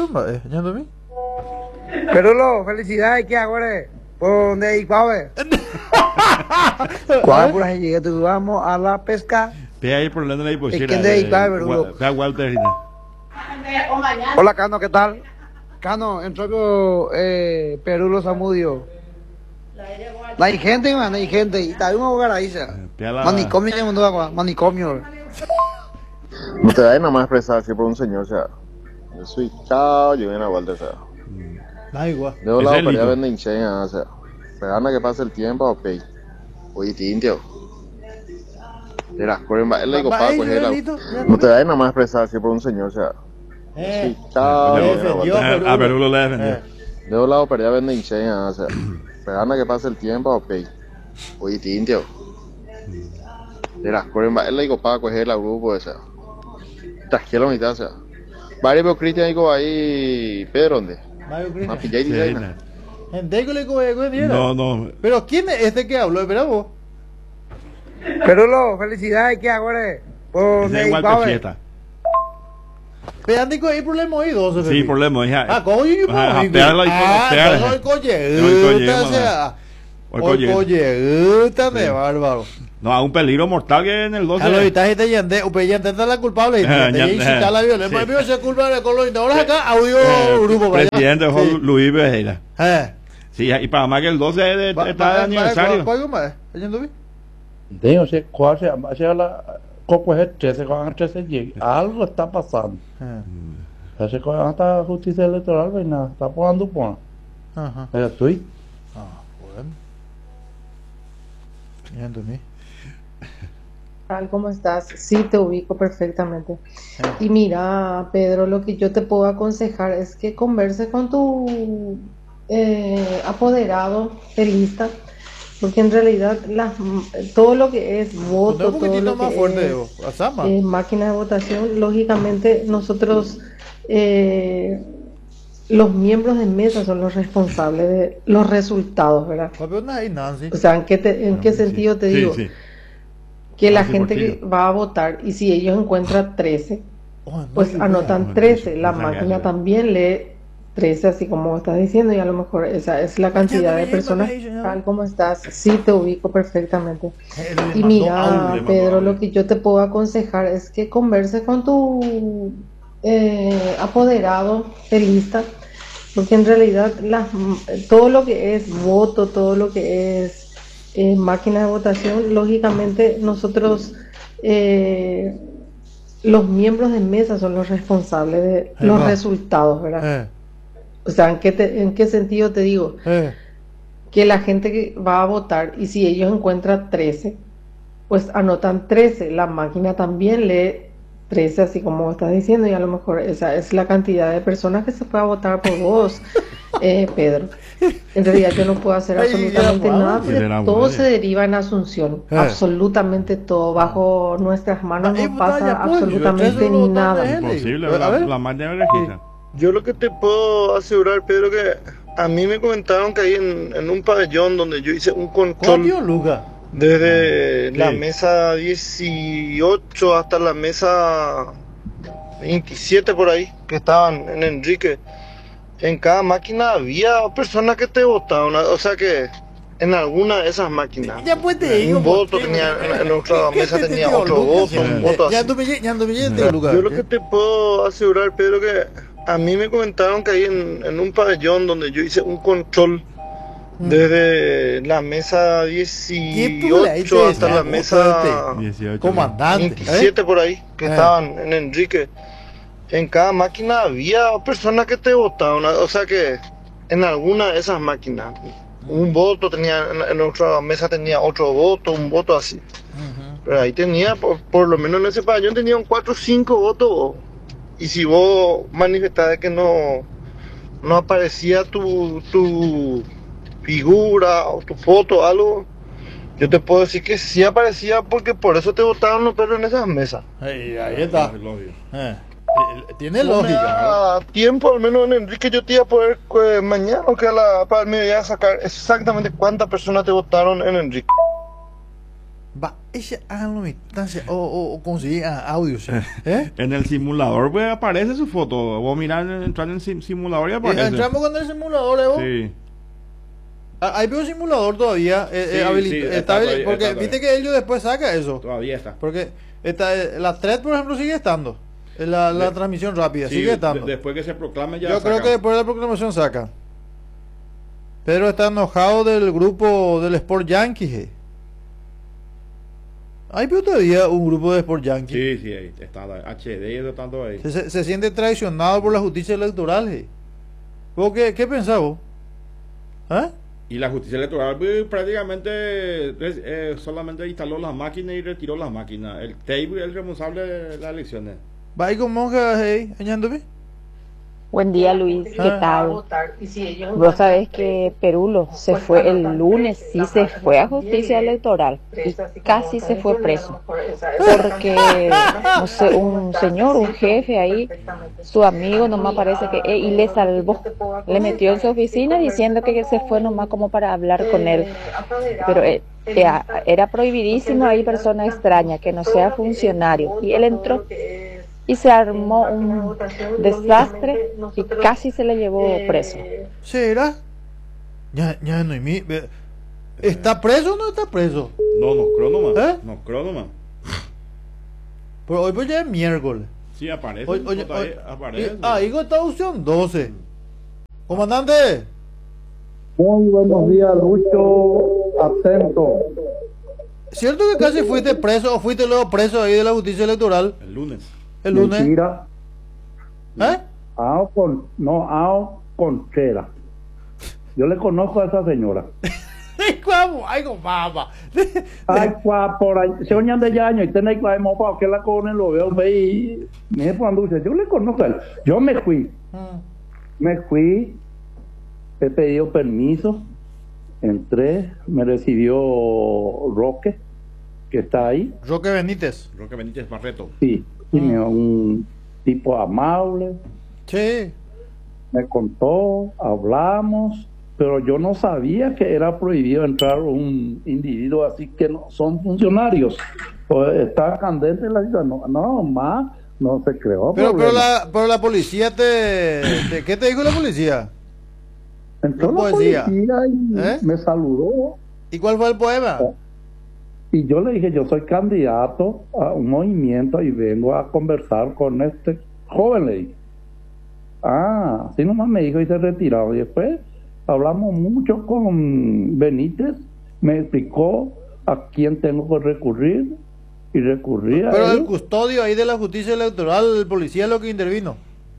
Pero felicidades que ahora por donde hay cuave. Cuave por ahí llegué, vamos a la pesca. Ve ahí por la imposible. Walter. Hola, Cano, ¿qué tal? Cano, entró Perulo Samudio. No hay gente, man, hay gente. Y está un hogar ahí, manicomio. No te da nada más expresar así por un señor, o sea. Yo soy chao, yo vengo a Walter, o sea. Da igual. De un lado para allá venden o sea. Se gana que pase el tiempo, ok. Oye, tintio. De las corrientes, él le digo, Paco, no te da nada más expresar así por un señor, o sea. Sí, chao. A Perulo le defendió. De un lado para allá venden o sea. Se gana que pase el tiempo, ok. Oye, tintio. De las corrientes, él le digo, Paco, es el grupo, o sea. Trasquiela la mitad, o sea. Varios Cristian digo ahí, Pedro, ¿dónde? Mario Cristian. No. Pero ¿quién es este que habló? Espera vos. Perulo, felicidades que ahora por donde hay cuave. Pero antes hay problema hoy 12. Sí, problema. ¿Cómo yo pegarla y pegar. Hoy coye, de bárbaro. No, a un peligro mortal que en el 12. A los itajes te yandé, o yandé la culpable. Y incitar la violencia. Pero se culpa de Colo. Ahora acá, audio grupo. Presidente Luis Bejeira. Sí, y para más que el 12 está de aniversario. ¿Cuál más? ¿Yendo bien? No sé cuál se llama. Se llama Copo es 13, con 13 llega. Algo está pasando. Ese con esta justicia electoral, pues nada, está poniendo por. Pero estoy. Bueno. Yendo bien. ¿Cómo estás? Sí, te ubico perfectamente. Y mira, Pedro, lo que yo te puedo aconsejar es que converses con tu apoderado de lista, porque en realidad todo lo que es voto, todo lo que es máquina de votación, lógicamente nosotros, los miembros de mesa son los responsables de los resultados, ¿verdad? O sea, ¿en qué sentido te digo? Que la gente que va a votar, y si ellos encuentran 13, pues anotan 13. La máquina también lee 13, así como estás diciendo, y a lo mejor esa es la cantidad de personas. Tal como estás, sí, te ubico perfectamente. Y mira, Pedro, lo que yo te puedo aconsejar es que converses con tu apoderado de lista, porque en realidad todo lo que es voto, todo lo que es máquina de votación, lógicamente nosotros, los miembros de mesa son los responsables de los resultados, ¿verdad? O sea, ¿en qué sentido te digo? Que la gente que va a votar, y si ellos encuentran 13, pues anotan 13. La máquina también lee 13, así como estás diciendo, y a lo mejor esa es la cantidad de personas que se puede votar por vos, Pedro. En realidad yo no puedo hacer absolutamente nada, porque todo se deriva en Asunción. Absolutamente todo. Bajo nuestras manos no pasa absolutamente nada. Imposible, la máquina registra. Yo lo que te puedo asegurar, Pedro, que a mí me comentaron que ahí en un pabellón donde yo hice un control desde la mesa 18 hasta la mesa 27 por ahí, que estaban en Enrique, en cada máquina había personas que te votaban, o sea que en alguna de esas máquinas un voto tenía, en otra mesa tenía otro voto, un voto así. Yo lo que te puedo asegurar, Pedro, que a mí me comentaron que ahí en un pabellón donde yo hice un control desde la mesa 18 hasta la mesa 27 por ahí, que estaban en Enrique, en cada máquina había personas que te votaban, o sea que en alguna de esas máquinas un voto tenía, en otra mesa tenía otro voto, un voto así. Pero ahí tenía, por lo menos en ese pabellón tenían 4 o 5 votos. Y si vos manifestás que no aparecía tu figura o tu foto, algo, yo te puedo decir que sí aparecía, porque por eso te votaron los perros en esas mesas. Ahí está. Tiene lógica. Tiempo, al menos en Enrique, yo te iba a poder mañana o que para mí voy a sacar exactamente cuántas personas te votaron en Enrique. Va, ese háganlo instancia o conseguir audios. En el simulador pues aparece su foto. Vos mirás, entrar en el simulador y aparece. Entramos con el simulador, Sí. Ahí veo simulador todavía. Está porque viste que ellos después saca eso. Todavía está. Porque la thread, por ejemplo, sigue estando. La transmisión rápida, sigue estando. Después que se proclame ya. Yo creo que después de la proclamación saca. Pedro está enojado del grupo del Sport Yankee. Hay todavía un grupo de Sport Yankee. Sí, ahí está HD y tanto ahí. Se siente traicionado por la justicia electoral. ¿Vos qué pensás vos? Y la justicia electoral prácticamente solamente instaló las máquinas y retiró las máquinas. El TEI es el responsable de las elecciones. ¿Va con monjas ahí, añándome? Buen día, Luis, ¿qué tal? Vos sabés que Perulo se fue el lunes, sí se fue a justicia electoral y casi se fue preso, porque no sé, un señor, un jefe ahí, su amigo nomás parece que, y le salvó, le metió en su oficina diciendo que se fue nomás como para hablar con él, pero era prohibidísimo ahí persona extraña, que no sea funcionario, y él entró. y se armó un desastre y casi se le llevó preso. ¿Será? Ya no hay ¿Está preso o no está preso? No creo nomás. No creo nomás. Pero hoy pues ya es miércoles. Sí, aparece. Oye, aparece. Ahí está opción 12. Comandante. Muy buenos días, Lucho. Atento. ¿Cierto que casi fuiste preso o fuiste luego preso ahí de la justicia electoral? El lunes. ¿El lunes? Mentira. Contreras. Yo le conozco a esa señora. Ay, papá. Ay, por ahí. Se oñan de años y tenéis que mopa que la con lo veo y me cuando yo le conozco a él. Yo me fui. He pedido permiso. Entré, me recibió Roque, que está ahí. Roque Benítez Barreto. Sí, un tipo amable. Sí. Me contó, hablamos, pero yo no sabía que era prohibido entrar un individuo así que no son funcionarios. Pues está candente la situación. No se creó. Pero la policía ¿qué te dijo la policía? Entró la policía y me saludó. ¿Y cuál fue el poema? Y yo le dije, yo soy candidato a un movimiento y vengo a conversar con este joven, le dije. Así nomás me dijo y se retiró. Y después hablamos mucho con Benítez, me explicó a quién tengo que recurrir y recurrí a Pero él. el custodio ahí de la justicia electoral, el policía es lo que intervino.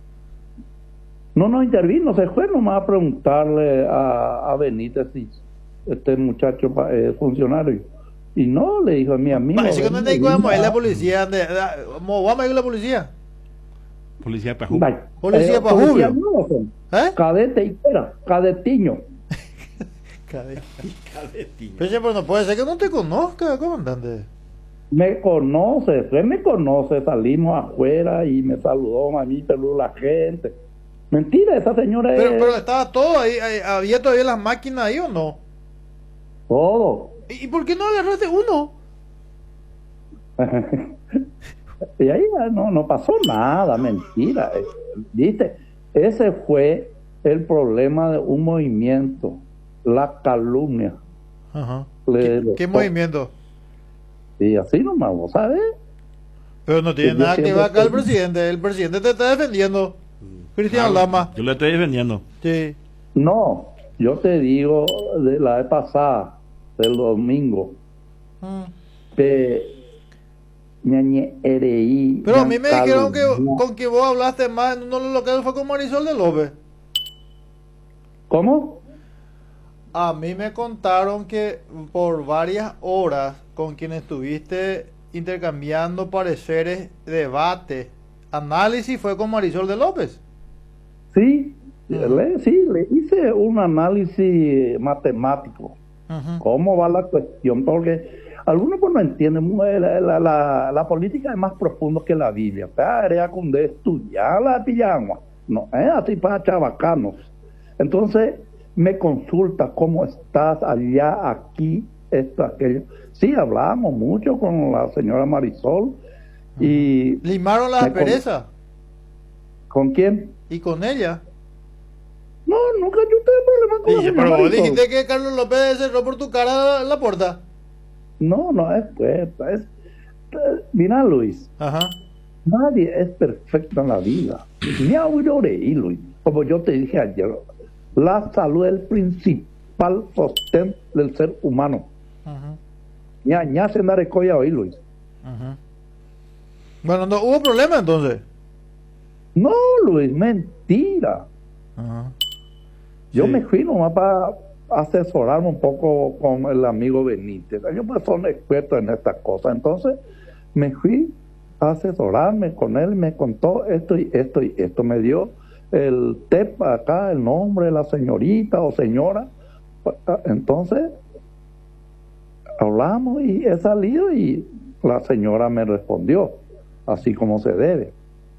No intervino, se fue nomás a preguntarle a Benítez si este muchacho es funcionario. Y no, le dijo a mi amigo. Parece que no te digo, la policía. Vamos a ir a la policía. Policía para Julio. Policía para Julio. Cadete y cadetiño. Cadetiño. Pero no puede ser que no te conozca, comandante. Me conoce, salimos afuera y me saludó a mí, saludó la gente. Mentira, esa señora pero estaba todo ahí, ¿había todavía las máquinas ahí o no? Todo. ¿Y por qué no agarraste uno? Y ahí no pasó nada, mentira. ¿Viste? Ese fue el problema de un movimiento, la calumnia. Ajá. ¿Qué movimiento? Sí, así nomás, ¿vos sabes? Pero no tiene nada que ver acá el presidente te está defendiendo. Cristian Lama. Yo le estoy defendiendo. Sí. No, yo te digo de la vez pasada, del domingo, que pero a mí me dijeron que con que vos hablaste más en uno de los locales fue con Marisol de López. ¿Cómo? A mí me contaron que por varias horas con quien estuviste intercambiando pareceres, debate, análisis fue con Marisol de López. Sí, le hice un análisis matemático. ¿Cómo va la cuestión? Porque algunos pues no entienden, la política es más profundo que la Biblia. Pero con de estudiar la pijama, no es así para chavacanos. Entonces me consulta cómo estás allá, aquí, esto, aquello. Sí, hablamos mucho con la señora Marisol y limaron la aspereza. ¿Con quién? ¿Y con ella? No, nunca yo tuve problema con ella. Pero vos dijiste que Carlos López cerró por tu cara la puerta. No es puerta. Mira, Luis. Nadie es perfecto en la vida. Ni aurorei, Luis. Como yo te dije ayer, la salud es el principal sostén del ser humano. Ya se anda recoya hoy, Luis. Bueno, no hubo problema entonces. No, Luis, mentira. Yo me fui nomás para asesorarme un poco con el amigo Benítez. Ellos pues son expertos en estas cosas. Entonces me fui a asesorarme con él, me contó esto y esto y esto. Me dio el TEP acá, el nombre de la señorita o señora. Entonces hablamos y he salido y la señora me respondió así como se debe.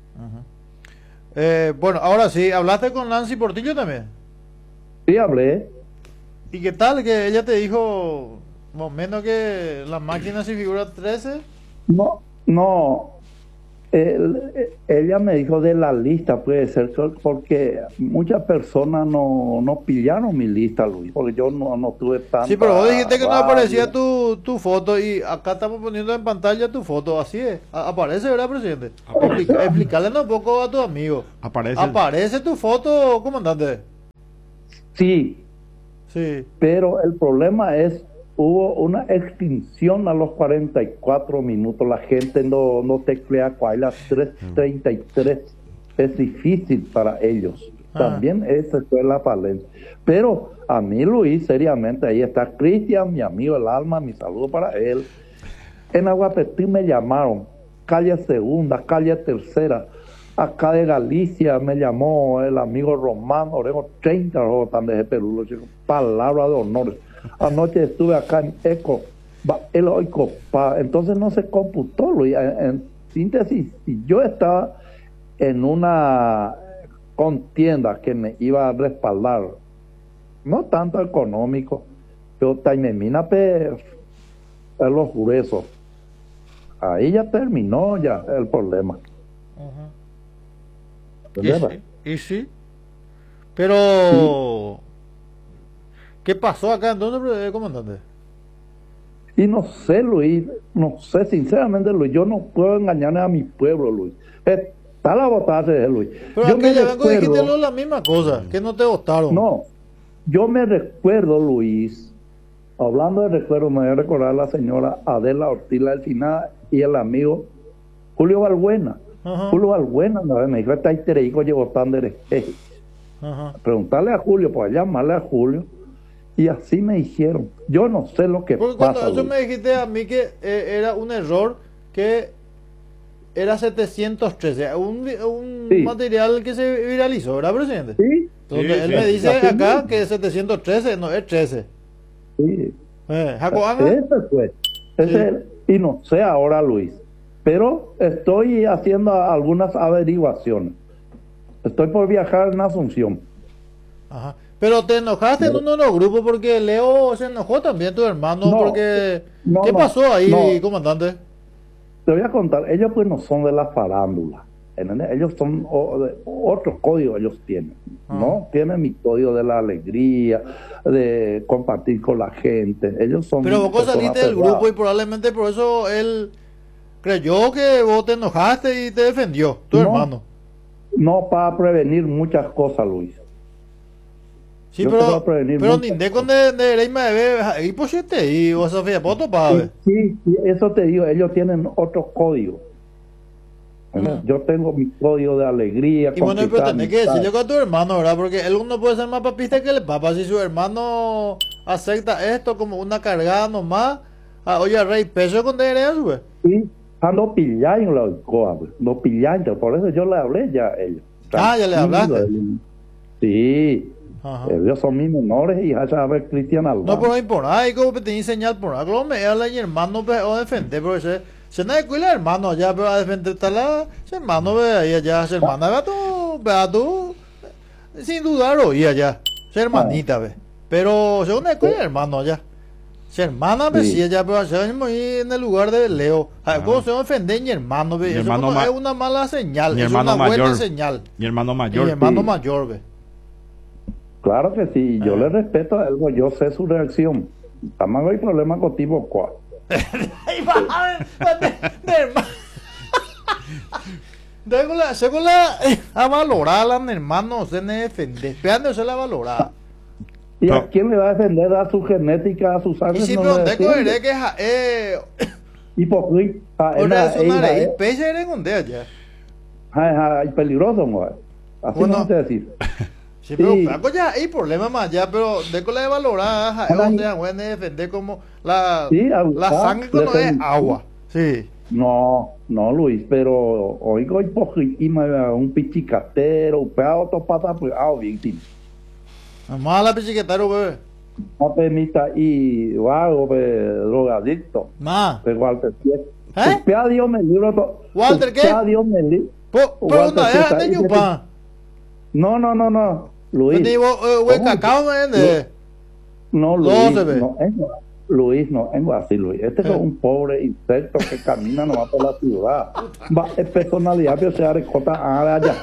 Bueno, ahora sí, ¿hablaste con Nancy Portillo también? Sí, hablé. ¿Y qué tal? ¿Que ella te dijo más o menos que la máquina si figura 13? No, Ella me dijo de la lista, puede ser, porque muchas personas no pillaron mi lista, Luis, porque yo no tuve tanta... Sí, pero vos dijiste que no aparecía tu foto y acá estamos poniendo en pantalla tu foto, así es. Aparece, ¿verdad, presidente? Explicarle un poco a tu amigo. ¿Aparece tu foto, comandante? Sí. Pero el problema es, hubo una extinción a los 44 minutos. La gente no teclea cuál, las 3:33. Es difícil para ellos. También esa fue la falencia. Pero a mí, Luis, seriamente, ahí está Cristian, mi amigo el alma, mi saludo para él. En Aguapetí me llamaron, calle segunda, calle tercera. Acá de Galicia me llamó el amigo Román Orejo, 30 tan de Perú, palabra de honores. Anoche estuve acá en Eco, entonces no se computó, Luis. En síntesis, si yo estaba en una contienda que me iba a respaldar, no tanto económico, pero taimemina los gruesos, ahí ya terminó ya el problema. Y sí, pero ¿qué pasó acá entonces, comandante? Y no sé, Luis, no sé, sinceramente, Luis, yo no puedo engañarle a mi pueblo, Luis. Está la votación, Luis. Pero yo aquella vez dijiste la misma cosa, que no te votaron. No, yo me recuerdo, Luis, hablando de recuerdo, me voy a recordar a la señora Adela Ortiz del final y el amigo Julio Balbuena. Julio Balbuena, me dijo, está hijo llevo tan de preguntarle a Julio, pues llamarle a Julio, y así me dijeron. Yo no sé lo que porque pasa. Cuando eso me dijiste a mí que era un error, que era 713, un material que se viralizó, ¿verdad, presidente? Sí. Entonces él me dice acá que es 713, no es 13. Sí. Ese fue. Y no sé ahora, Luis. Pero estoy haciendo algunas averiguaciones. Estoy por viajar en Asunción. Ajá. Pero te enojaste en uno de los grupos porque Leo se enojó también, tu hermano, porque... ¿Qué pasó ahí, comandante? Te voy a contar, ellos pues no son de la farándula. ¿Entendés? Ellos son otros códigos, ellos tienen. ¿No? Tienen mi código de la alegría, de compartir con la gente. Ellos son... Pero vos saliste del grupo y probablemente por eso él... creyó que vos te enojaste y te defendió, tu hermano. No, para prevenir muchas cosas, Luis. Sí, pero ni de con de Reima de Bebe, y pues y vos Sofía Poto, para sí, eso te digo, ellos tienen otros códigos. Yo tengo mi código de alegría. Y bueno, pero tenés que decirle con tu hermano, ¿verdad? Porque él no puede ser más papista que el papa. Si su hermano acepta esto como una cargada nomás, oye, rey, peso con derecho, güey. Sí. No pillaron no pillaron, por eso yo le hablé ya a ellos. Ya le hablaste. Sí. Ellos son mis menores y ya sabe Cristian Alba. No, pero hay por ahí, como te enseñar por ahí, como me habla y hermano o defender, pero se no cuida hermano allá, pero a defender tal hermano ve ahí allá, su hermana vea tú, sin dudar oí allá, su hermanita ve, pero según me cuida hermano allá. Si hermana me decía ya, pero ahí en el lugar de Leo. ¿Cómo se va a ofender mi hermano? Ve? Eso no es una mala señal, es una buena señal. Mi hermano mayor. Mi hermano mayor, ve. Claro que sí, yo le respeto a él, yo sé su reacción. También hay problema con tipo 4. Según la a valorar a mi hermano, se me defende. Esperando se la valorada. ¿Y a quién le va a defender? A su genética, a su sangre? Y si no te cogeré que hipócrita. Pese eres un de allá. Es peligroso, ¿no? Así bueno, no te decir. Sí, pero ya hay problemas más allá, pero de con la de valorar, es donde van a defender como la sangre que no es agua. Sí. No, Luis, pero oigo hipócrita, un pichicatero, un otro pata, pues, bien, tío. Más la pichiquetero, bebé. No permita y hago drogadicto. Más. Pero Walter, ¿eh? Dios me libro. Walter, ¿qué? Dios me libro. Pero una vez de ñupa. No, Luis. ¿Cacao me vende? No, Luis. No, Luis, no vengo así, Luis. Este es un pobre insecto que camina nomás por la ciudad. Va, es personalidad, pero se arrecota a allá.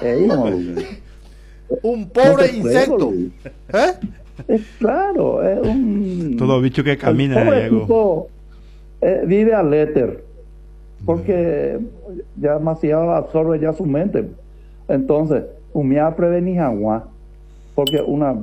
Un pobre insecto. Es claro, es un... Todo bicho que camina, Diego. Vive al éter, porque ya demasiado absorbe ya su mente. Entonces, me ha prevenido agua, porque una